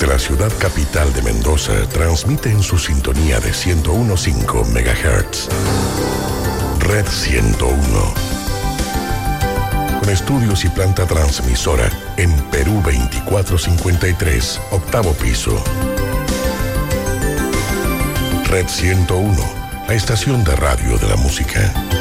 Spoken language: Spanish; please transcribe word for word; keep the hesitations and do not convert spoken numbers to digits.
la ciudad capital de Mendoza transmite en su sintonía de ciento uno punto cinco megahertz. Red ciento uno. Con estudios y planta transmisora en Perú veinticuatro cincuenta y tres, octavo piso. Red ciento uno, la estación de radio de la música.